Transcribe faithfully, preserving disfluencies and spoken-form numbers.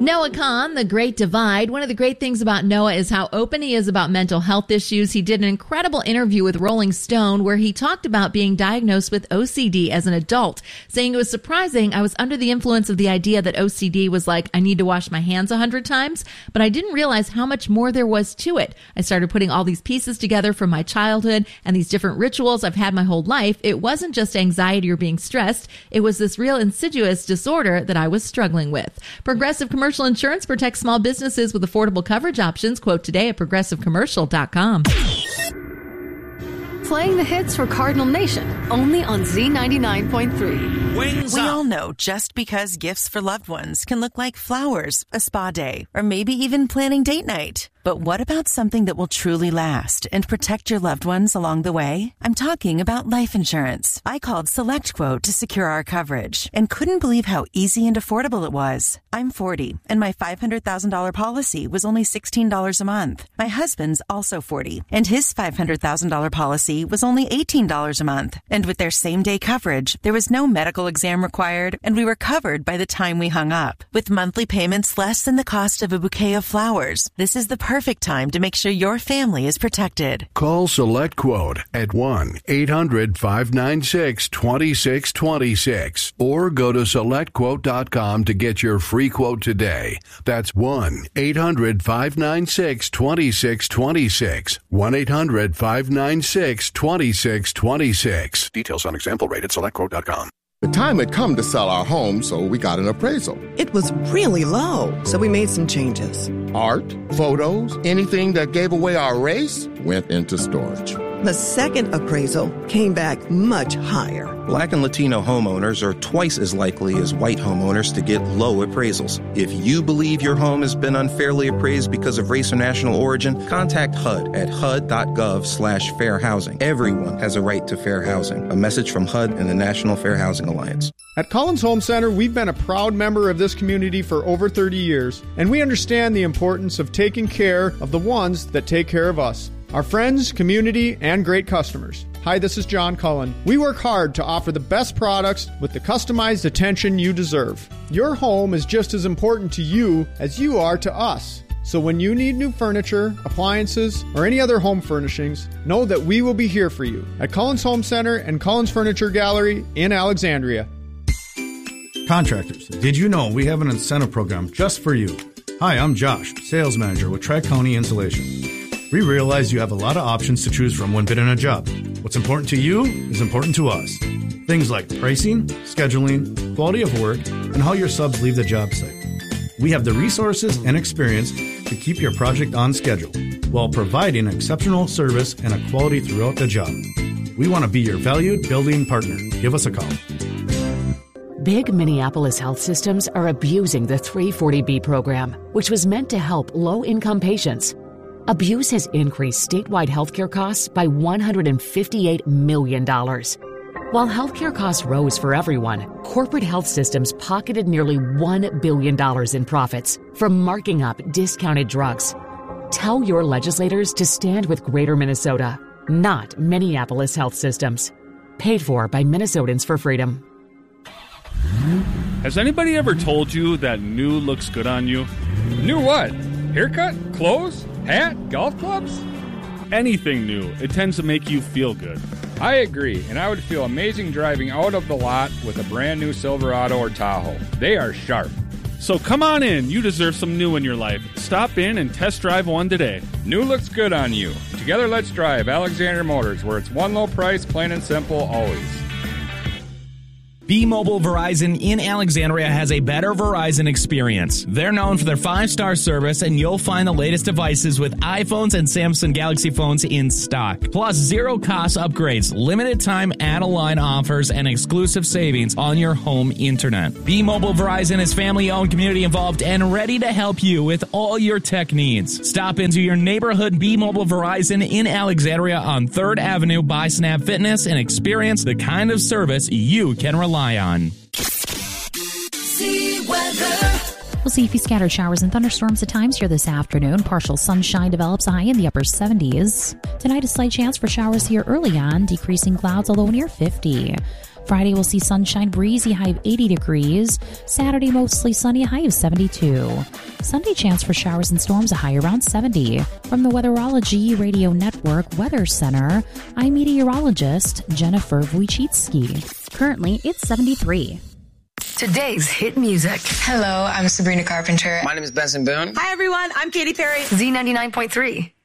Noah Kahn, The Great Divide. One of the great things about Noah is how open he is about mental health issues. He did an incredible interview with Rolling Stone where he talked about being diagnosed with O C D as an adult, saying it was surprising. I was under the influence of the idea that O C D was like, I need to wash my hands a hundred times, but I didn't realize how much more there was to it. I started putting all these pieces together from my childhood and these different rituals I've had my whole life. It wasn't just anxiety or being stressed. It was this real insidious disorder that I was struggling with. Progressive Commercial Insurance protects small businesses with affordable coverage options. Quote today at progressive commercial dot com. Playing the hits for Cardinal Nation, only on Z ninety-nine point three. Wings we up. All know just because gifts for loved ones can look like flowers, a spa day, or maybe even planning date night. But what about something that will truly last and protect your loved ones along the way? I'm talking about life insurance. I called SelectQuote to secure our coverage and couldn't believe how easy and affordable it was. I'm forty, and my five hundred thousand dollars policy was only sixteen dollars a month. My husband's also forty, and his five hundred thousand dollars policy was only eighteen dollars a month. And with their same-day coverage, there was no medical exam required, and we were covered by the time we hung up. With monthly payments less than the cost of a bouquet of flowers, this is the perfect time to make sure your family is protected. Call SelectQuote at one eight hundred five nine six two six two six or go to select quote dot com to get your free quote today. That's one eight hundred five nine six two six two six. one eight hundred five nine six two six two six. Details on example rate at select quote dot com. The time had come to sell our home, so we got an appraisal. It was really low, so we made some changes. Art, photos, anything that gave away our race went into storage. The second appraisal came back much higher. Black and Latino homeowners are twice as likely as white homeowners to get low appraisals. If you believe your home has been unfairly appraised because of race or national origin, contact H U D at H U D dot gov slash fair housing. Everyone has a right to fair housing. A message from H U D and the National Fair Housing Alliance. At Collins Home Center, we've been a proud member of this community for over thirty years, and we understand the importance of taking care of the ones that take care of us. Our friends, community, and great customers. Hi, this is John Cullen. We work hard to offer the best products with the customized attention you deserve. Your home is just as important to you as you are to us. So when you need new furniture, appliances, or any other home furnishings, know that we will be here for you at Collins Home Center and Collins Furniture Gallery in Alexandria. Contractors, did you know we have an incentive program just for you? Hi, I'm Josh, sales manager with Tri-County Insulation. We realize you have a lot of options to choose from when bidding a job. What's important to you is important to us. Things like pricing, scheduling, quality of work, and how your subs leave the job site. We have the resources and experience to keep your project on schedule while providing exceptional service and a quality throughout the job. We want to be your valued building partner. Give us a call. Big Minneapolis health systems are abusing the three forty B program, which was meant to help low-income patients. Abuse has increased statewide healthcare costs by one hundred fifty-eight million dollars. While healthcare costs rose for everyone, corporate health systems pocketed nearly one billion dollars in profits from marking up discounted drugs. Tell your legislators to stand with Greater Minnesota, not Minneapolis health systems. Paid for by Minnesotans for Freedom. Has anybody ever told you that new looks good on you? New what? Haircut? Clothes? Hat? Golf clubs? Anything new. It tends to make you feel good. I agree, and I would feel amazing driving out of the lot with a brand new Silverado or Tahoe. They are sharp. So come on in. You deserve some new in your life. Stop in and test drive one today. New looks good on you. Together, let's drive Alexander Motors, where it's one low price, plain and simple, always. B-Mobile Verizon in Alexandria has a better Verizon experience. They're known for their five-star service, and you'll find the latest devices with iPhones and Samsung Galaxy phones in stock. Plus, zero-cost upgrades, limited-time add-a-line offers, and exclusive savings on your home internet. B-Mobile Verizon is family-owned, community-involved, and ready to help you with all your tech needs. Stop into your neighborhood B-Mobile Verizon in Alexandria on third Avenue by Snap Fitness and experience the kind of service you can rely on. See weather. We'll see a few scattered showers and thunderstorms at times here this afternoon. Partial sunshine develops, a high in the upper seventies. Tonight, a slight chance for showers here early on, decreasing clouds, although near fifty. Friday will see sunshine, breezy, high of eighty degrees. Saturday, mostly sunny, high of seventy-two. Sunday, chance for showers and storms, a high around seventy. From the Weatherology Radio Network Weather Center, I'm meteorologist Jennifer Wojcicki. Currently, it's seventy-three. Today's hit music. Hello, I'm Sabrina Carpenter. My name is Benson Boone. Hi, everyone. I'm Katy Perry. Z ninety-nine point three.